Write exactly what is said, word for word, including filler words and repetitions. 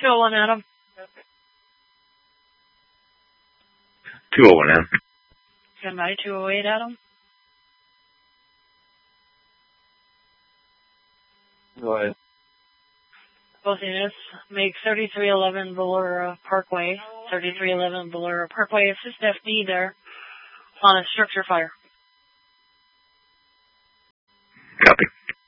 two oh one, Adam. two oh one, Adam. Stand by, two oh eight, Adam. Go ahead. Both units, make thirty-three eleven Valora Parkway. thirty-three eleven Valora Parkway. Assist F D there on a structure fire. Copy.